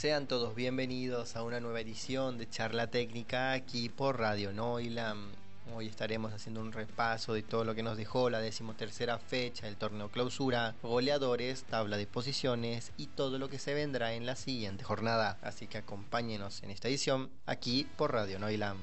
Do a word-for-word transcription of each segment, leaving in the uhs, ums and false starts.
Sean todos bienvenidos a una nueva edición de Charla Técnica aquí por Radio Noilam. Hoy estaremos haciendo un repaso de todo lo que nos dejó la decimotercera fecha del torneo clausura, goleadores, tabla de posiciones y todo lo que se vendrá en la siguiente jornada. Así que acompáñenos en esta edición aquí por Radio Noilam.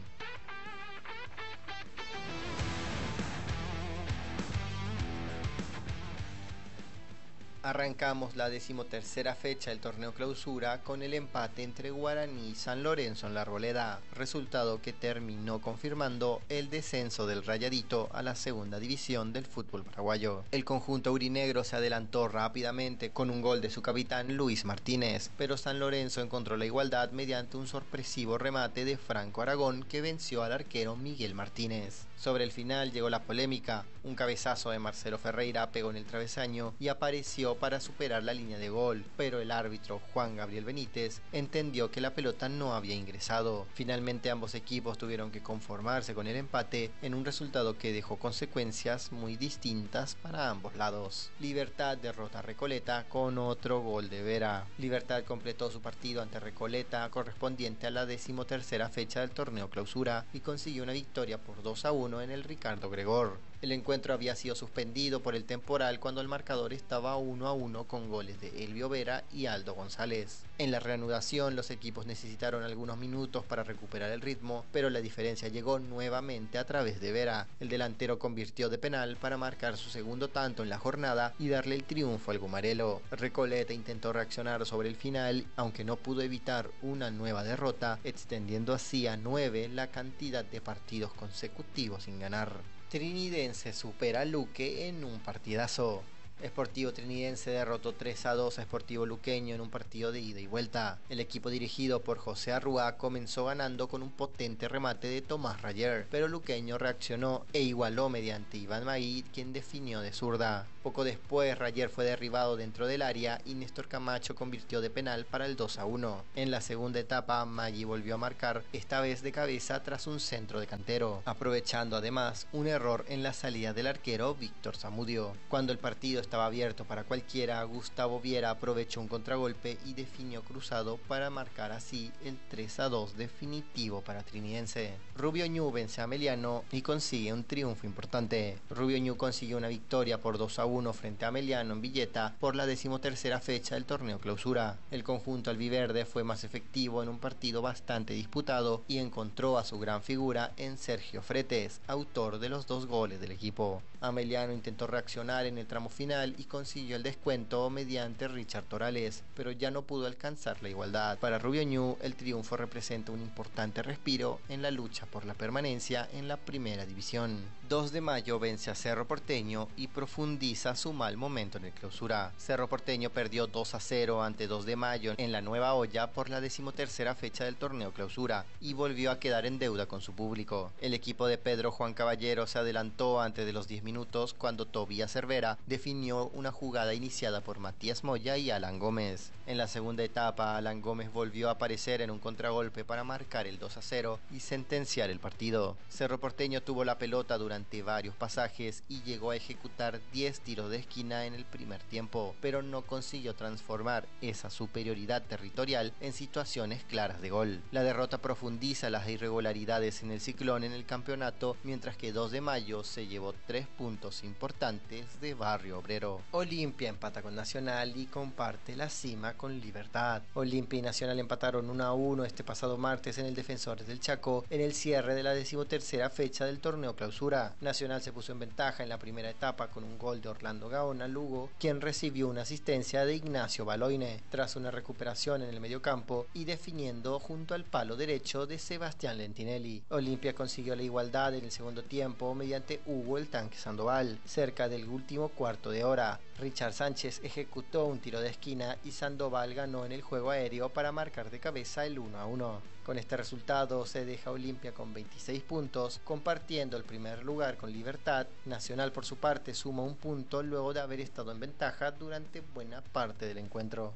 Arrancamos la decimotercera fecha del torneo clausura con el empate entre Guaraní y San Lorenzo en la Arboleda, resultado que terminó confirmando el descenso del Rayadito a la segunda división del fútbol paraguayo. El conjunto aurinegro se adelantó rápidamente con un gol de su capitán Luis Martínez, pero San Lorenzo encontró la igualdad mediante un sorpresivo remate de Franco Aragón que venció al arquero Miguel Martínez. Sobre el final llegó la polémica, un cabezazo de Marcelo Ferreira pegó en el travesaño y apareció para superar la línea de gol, pero el árbitro Juan Gabriel Benítez entendió que la pelota no había ingresado. Finalmente ambos equipos tuvieron que conformarse con el empate en un resultado que dejó consecuencias muy distintas para ambos lados. Libertad derrota a Recoleta con otro gol de Vera. Libertad completó su partido ante Recoleta correspondiente a la decimotercera fecha del torneo clausura y consiguió una victoria por dos a uno en el Ricardo Gregor. El encuentro había sido suspendido por el temporal cuando el marcador estaba uno a uno con goles de Elvio Vera y Aldo González. En la reanudación los equipos necesitaron algunos minutos para recuperar el ritmo, pero la diferencia llegó nuevamente a través de Vera. El delantero convirtió de penal para marcar su segundo tanto en la jornada y darle el triunfo al Gumarelo. Recoleta intentó reaccionar sobre el final, aunque no pudo evitar una nueva derrota, extendiendo así a nueve la cantidad de partidos consecutivos sin ganar. Trinidense supera a Luque en un partidazo. Sportivo Trinidense derrotó tres a dos a Sportivo Luqueño en un partido de ida y vuelta. El equipo dirigido por José Arrúa comenzó ganando con un potente remate de Tomás Rayer, pero Luqueño reaccionó e igualó mediante Iván Maguí, quien definió de zurda. Poco después Rayer fue derribado dentro del área y Néstor Camacho convirtió de penal para el dos a uno. En la segunda etapa Maggi volvió a marcar, esta vez de cabeza tras un centro de Cantero, aprovechando además un error en la salida del arquero Víctor Zamudio. Cuando el partido estaba abierto para cualquiera, Gustavo Viera aprovechó un contragolpe y definió cruzado para marcar así el tres a dos definitivo para Trinidense. Rubio Ñu vence a Ameliano y consigue un triunfo importante. Rubio Ñu consiguió una victoria por dos a uno frente a Ameliano en Villeta por la decimotercera fecha del torneo clausura. El conjunto albiverde fue más efectivo en un partido bastante disputado y encontró a su gran figura en Sergio Fretes, autor de los dos goles del equipo. Ameliano intentó reaccionar en el tramo final y consiguió el descuento mediante Richard Torales, pero ya no pudo alcanzar la igualdad. Para Rubio Ñu, el triunfo representa un importante respiro en la lucha por la permanencia en la primera división. dos de mayo vence a Cerro Porteño y profundiza su mal momento en el clausura. Cerro Porteño perdió dos a cero ante dos de mayo en la Nueva Olla por la decimotercera fecha del torneo clausura y volvió a quedar en deuda con su público. El equipo de Pedro Juan Caballero se adelantó antes de los diez minutos cuando Tobías Cervera definió una jugada iniciada por Matías Moya y Alan Gómez. En la segunda etapa, Alan Gómez volvió a aparecer en un contragolpe para marcar el dos a cero y sentenciar el partido. Cerro Porteño tuvo la pelota durante varios pasajes y llegó a ejecutar diez tiros de esquina en el primer tiempo, pero no consiguió transformar esa superioridad territorial en situaciones claras de gol. La derrota profundiza las irregularidades en el Ciclón en el campeonato, mientras que dos de mayo se llevó tres puntos importantes de Barrio Obrero. Olimpia empata con Nacional y comparte la cima con Libertad. Olimpia y Nacional empataron uno a uno este pasado martes en el Defensores del Chaco en el cierre de la decimotercera fecha del torneo clausura. Nacional se puso en ventaja en la primera etapa con un gol de Orlando Gaona Lugo, quien recibió una asistencia de Ignacio Baloine tras una recuperación en el mediocampo y definiendo junto al palo derecho de Sebastián Lentinelli. Olimpia consiguió la igualdad en el segundo tiempo mediante Hugo el Tanque Sandoval cerca del último cuarto de hora. Richard Sánchez ejecutó un tiro de esquina y Sandoval ganó en el juego aéreo para marcar de cabeza el uno a uno. Con este resultado se deja Olimpia con veintiséis puntos, compartiendo el primer lugar con Libertad. Nacional por su parte suma un punto luego de haber estado en ventaja durante buena parte del encuentro.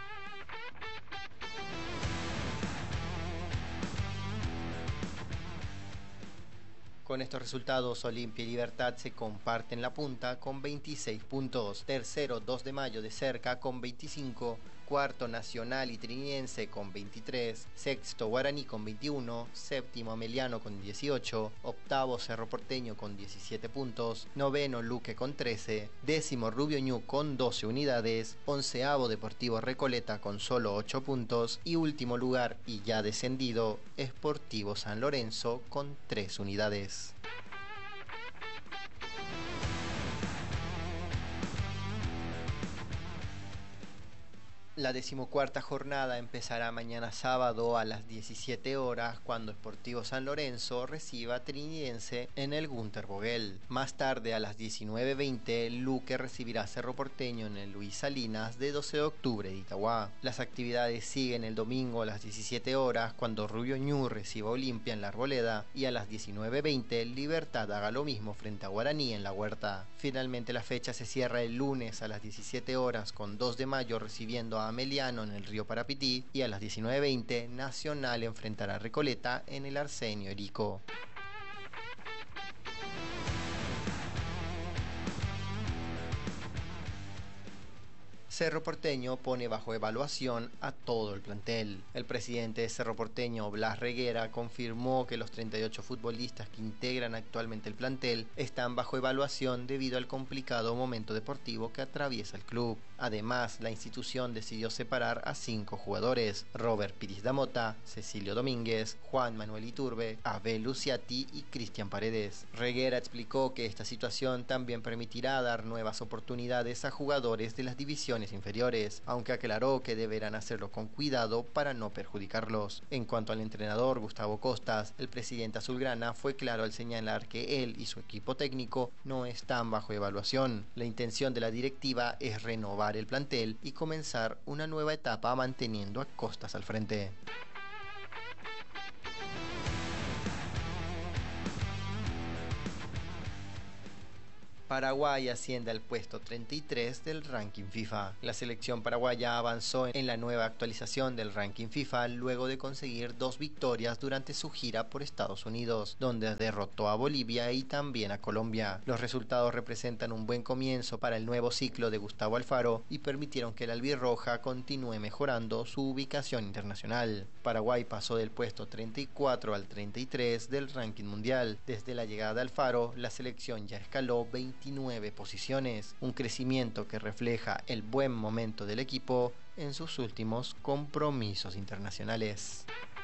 Con estos resultados, Olimpia y Libertad se comparten la punta con veintiséis puntos. Tercero, dos de mayo de cerca con veinticinco. cuarto Nacional y Trinidense con veintitrés, sexto Guaraní con veintiuno, séptimo Ameliano con dieciocho, octavo Cerro Porteño con diecisiete puntos, noveno Luque con trece, décimo Rubio Ñu con doce unidades, onceavo Deportivo Recoleta con solo ocho puntos y último lugar y ya descendido Sportivo San Lorenzo con tres unidades. La decimocuarta jornada empezará mañana sábado a las diecisiete horas cuando Sportivo San Lorenzo reciba a Trinidense en el Gunter Vogel. Más tarde a las diecinueve veinte Luque recibirá a Cerro Porteño en el Luis Salinas de doce de octubre de Itagua. Las actividades siguen el domingo a las diecisiete horas cuando Rubio Ñu reciba a Olimpia en la Arboleda y a las diecinueve veinte Libertad haga lo mismo frente a Guaraní en la Huerta. Finalmente la fecha se cierra el lunes a las diecisiete horas con dos de mayo recibiendo a Ameliano en el Río Parapití y a las diecinueve veinte Nacional enfrentará a Recoleta en el Arsenio Erico. Cerro Porteño pone bajo evaluación a todo el plantel. El presidente de Cerro Porteño, Blas Reguera, confirmó que los treinta y ocho futbolistas que integran actualmente el plantel están bajo evaluación debido al complicado momento deportivo que atraviesa el club. Además, la institución decidió separar a cinco jugadores: Robert Piris da Mota, Cecilio Domínguez, Juan Manuel Iturbe, Abel Luciati y Cristian Paredes. Reguera explicó que esta situación también permitirá dar nuevas oportunidades a jugadores de las divisiones inferiores, aunque aclaró que deberán hacerlo con cuidado para no perjudicarlos. En cuanto al entrenador Gustavo Costas, el presidente azulgrana fue claro al señalar que él y su equipo técnico no están bajo evaluación. La intención de la directiva es renovar el plantel y comenzar una nueva etapa manteniendo a Costas al frente. Paraguay asciende al puesto treinta y tres del ranking FIFA. La selección paraguaya avanzó en la nueva actualización del ranking FIFA luego de conseguir dos victorias durante su gira por Estados Unidos, donde derrotó a Bolivia y también a Colombia. Los resultados representan un buen comienzo para el nuevo ciclo de Gustavo Alfaro y permitieron que la albirroja continúe mejorando su ubicación internacional. Paraguay pasó del puesto treinta y cuatro al treinta y tres del ranking mundial. Desde la llegada de Alfaro, la selección ya escaló veintinueve posiciones, un crecimiento que refleja el buen momento del equipo en sus últimos compromisos internacionales.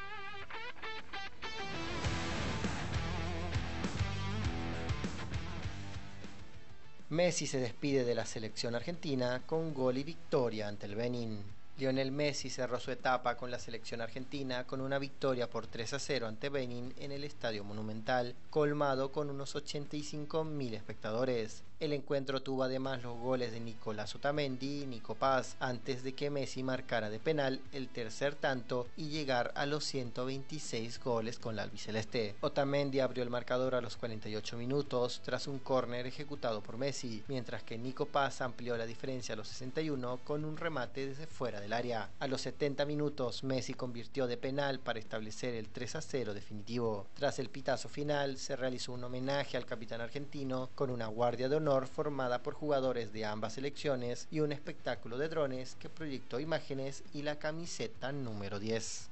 Messi se despide de la selección argentina con gol y victoria ante el Benin. Lionel Messi cerró su etapa con la selección argentina con una victoria por tres a cero ante Benin en el Estadio Monumental, colmado con unos ochenta y cinco mil espectadores. El encuentro tuvo además los goles de Nicolás Otamendi y Nico Paz, antes de que Messi marcara de penal el tercer tanto y llegar a los ciento veintiséis goles con la albiceleste. Otamendi abrió el marcador a los cuarenta y ocho minutos tras un córner ejecutado por Messi, mientras que Nico Paz amplió la diferencia a los sesenta y uno con un remate desde fuera del área. A los setenta minutos Messi convirtió de penal para establecer el tres a cero definitivo. Tras el pitazo final se realizó un homenaje al capitán argentino con una guardia de honor formada por jugadores de ambas selecciones y un espectáculo de drones que proyectó imágenes y la camiseta número diez.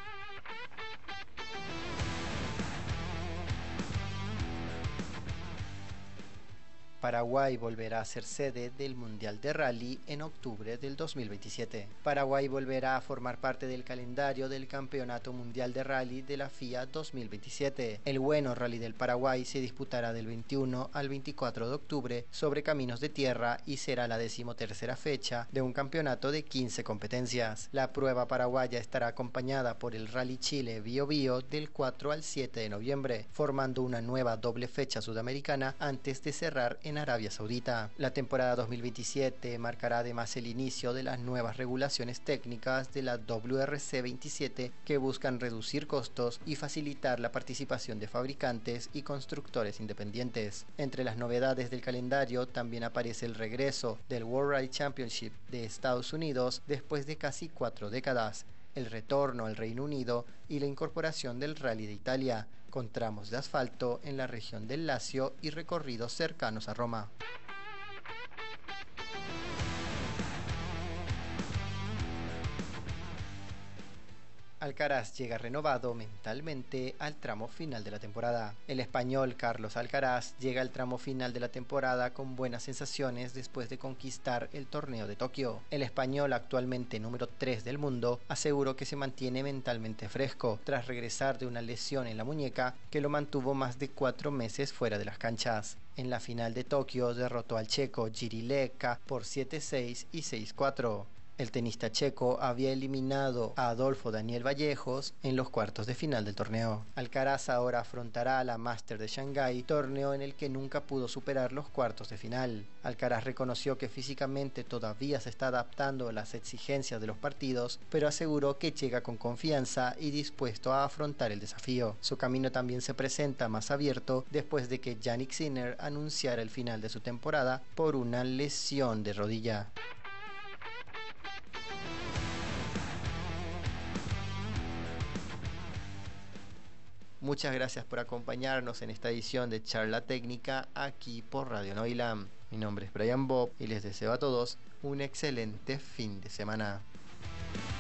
Paraguay volverá a ser sede del Mundial de Rally en octubre del dos mil veintisiete. Paraguay volverá a formar parte del calendario del Campeonato Mundial de Rally de la F I A dos mil veintisiete. El Bueno Rally del Paraguay se disputará del veintiuno al veinticuatro de octubre sobre caminos de tierra y será la decimotercera fecha de un campeonato de quince competencias. La prueba paraguaya estará acompañada por el Rally Chile Bio Bio del cuatro al siete de noviembre, formando una nueva doble fecha sudamericana antes de cerrar en Arabia Saudita. La temporada dos mil veintisiete marcará además el inicio de las nuevas regulaciones técnicas de la W R C veintisiete que buscan reducir costos y facilitar la participación de fabricantes y constructores independientes. Entre las novedades del calendario también aparece el regreso del World Rally Championship de Estados Unidos después de casi cuatro décadas, el retorno al Reino Unido y la incorporación del Rally de Italia, con tramos de asfalto en la región del Lacio y recorridos cercanos a Roma. Alcaraz llega renovado mentalmente al tramo final de la temporada. El español Carlos Alcaraz llega al tramo final de la temporada con buenas sensaciones después de conquistar el torneo de Tokio. El español, actualmente número tres del mundo, aseguró que se mantiene mentalmente fresco tras regresar de una lesión en la muñeca que lo mantuvo más de cuatro meses fuera de las canchas. En la final de Tokio derrotó al checo Jiří Leka por siete seis y seis cuatro. El tenista checo había eliminado a Adolfo Daniel Vallejos en los cuartos de final del torneo. Alcaraz ahora afrontará a la Masters de Shanghái, torneo en el que nunca pudo superar los cuartos de final. Alcaraz reconoció que físicamente todavía se está adaptando a las exigencias de los partidos, pero aseguró que llega con confianza y dispuesto a afrontar el desafío. Su camino también se presenta más abierto después de que Jannik Sinner anunciara el final de su temporada por una lesión de rodilla. Muchas gracias por acompañarnos en esta edición de Charla Técnica aquí por Radio Noilam. Mi nombre es Brian Bob y les deseo a todos un excelente fin de semana.